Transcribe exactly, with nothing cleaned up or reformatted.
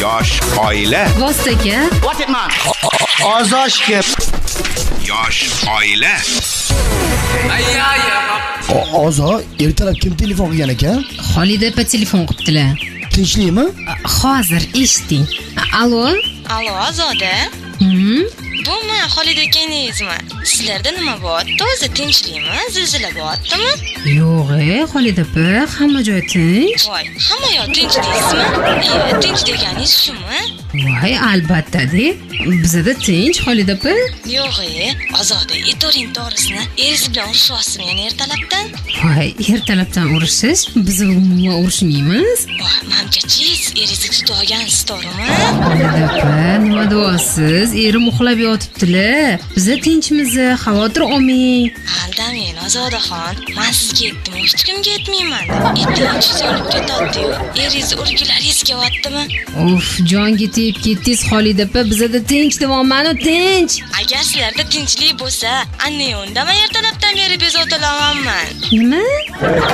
Yosh oila. Vostaga. What it man? Ozoshga. Yosh oila. Ozo, ertalab kim telefon qilgan ekan? Xolida opa telefon qilibdilar. Tinchlikmi? Hozir eshiting. Alo? Alo, Ozoda. Hmm? Bu men Xolida akangizni. Sizlarda nima bo'lyapti? O'zi tinchlikmi? Zilzila bo'lyaptimi? Yo'q-e, Xolida opa, hamma joy tinch. Voy, hamma yoq tinch deysizmi? E, tinch deganingiz shumi? Voy, albatta-de. Bizda tinch, Xolida opa. Yo'q-e, Ozoda, etoring to'g'risini. Eringiz bilan urushyapsizmi yana ertalabdan? Voy, ertalabdan urishish, biz umuman urushmaymiz. Voy, mamchachiz, eringizni tutib olgansiz, to'g'rimi? Xolida opa, nima deyapsiz? Erim uxlab yotibdilar. Biz tinchmiz, xavotir olmang. Aldamang, Ozodaxon. Men sizga aytdim, hech kimga aytmayman. Ikkinchi so'rib ketadi-yu. Eringiz urgularingiz kelyaptimi? Uf, jonga tegib ketdingiz, Xolida opa. Bizda tinch deyapman-ku, tinch. Agar sizlarda tinchlik bo'lsa, anne unda men ertalabdan beri bezovta olamanman. Nima?